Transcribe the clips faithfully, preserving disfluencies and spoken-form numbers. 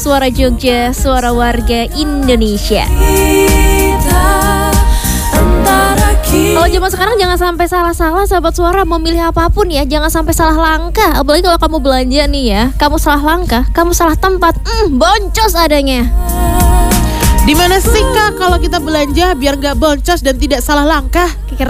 Suara Jogja, suara warga Indonesia. Kalau zaman sekarang jangan sampai salah-salah sahabat suara, mau milih apapun ya, jangan sampai salah langkah. Apalagi kalau kamu belanja nih ya, kamu salah langkah, kamu salah tempat, mm, boncos adanya. Di mana sih Kak kalau kita belanja biar gak boncos dan tidak salah langkah?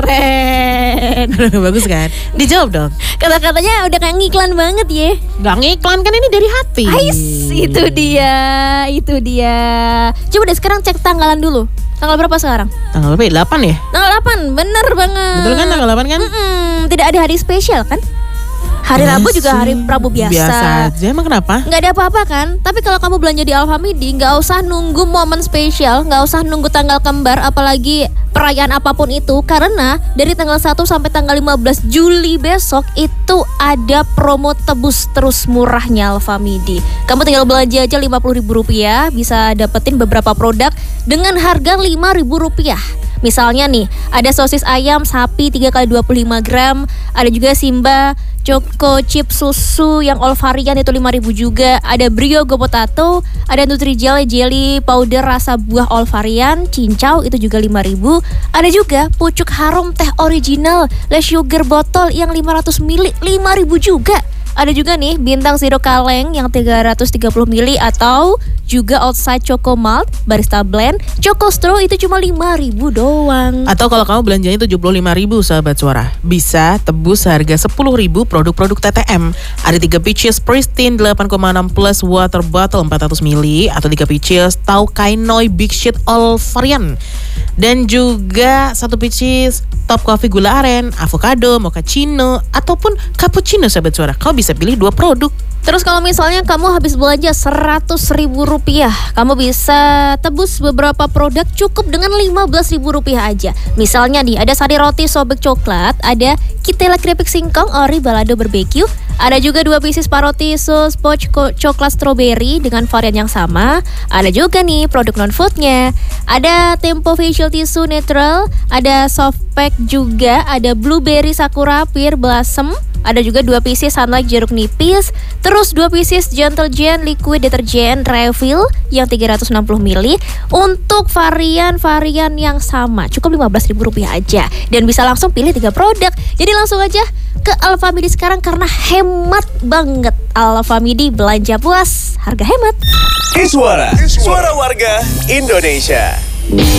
Keren. Bagus kan? Dijawab dong. Kata-katanya udah kayak ngiklan banget ya. Gak ngiklan kan, ini dari hati. Ais, itu dia, itu dia. Coba deh sekarang cek tanggalan dulu. Tanggal berapa sekarang? Tanggal berapa? delapan ya? Tanggal delapan, bener banget. Betul kan tanggal delapan kan? Mm-mm, tidak ada hari spesial kan? Hari Iya Rabu juga sih. hari Rabu biasa. Biasa aja, emang kenapa? Nggak ada apa-apa kan? Tapi kalau kamu belanja di Alfamidi, nggak usah nunggu momen spesial, nggak usah nunggu tanggal kembar, apalagi perayaan apapun itu. Karena dari tanggal satu sampai tanggal lima belas Juli besok itu ada promo tebus terus murahnya Alfamidi. Kamu tinggal belanja aja lima puluh ribu rupiah, bisa dapetin beberapa produk dengan harga lima ribu rupiah. Misalnya nih, ada sosis ayam sapi tiga kali dua puluh lima gram, ada juga Simba Choco Chip susu yang all varian itu lima ribu juga, ada Brio Go Potato, ada Nutrijel jelly powder rasa buah all varian, cincau itu juga lima ribu, ada juga pucuk harum teh original less sugar botol yang lima ratus mililiter lima ribu juga. Ada juga nih bintang zero kaleng yang tiga ratus tiga puluh mililiter atau juga outside choco malt, barista blend, choco straw itu cuma lima ribu doang. Atau kalau kamu belanjanya tujuh puluh lima ribu sahabat suara, bisa tebus harga sepuluh ribu produk-produk T T M. Ada tiga Peaches Pristine delapan koma enam plus water bottle empat ratus mililiter atau tiga Peaches Tau Kainoi Big Sheet all varian. Dan juga satu Peaches Top Coffee gula aren, avocado, mochaccino ataupun cappuccino sahabat suara. Kau bisa pilih dua produk. Terus kalau misalnya kamu habis belanja seratus ribu rupiah, kamu bisa tebus beberapa produk cukup dengan lima belas ribu rupiah aja. Misalnya nih, ada sari roti sobek coklat, ada kitela keripik singkong ori balado barbecue, ada juga dua pieces paroti sus poch coklat strawberry dengan varian yang sama. Ada juga nih produk non-foodnya, ada Tempo facial tissue natural, ada soft pack juga, ada blueberry sakura pear blossom, ada juga dua pieces sunlight jeruk nipis, terus dua pieces gentle gen liquid deterjen refill yang tiga ratus enam puluh mililiter untuk varian-varian yang sama. Cukup lima belas ribu rupiah aja dan bisa langsung pilih tiga produk. Jadi langsung aja ke Alfamidi sekarang karena hemat banget. Alfamidi, belanja puas, harga hemat. Iswara, suara warga Indonesia.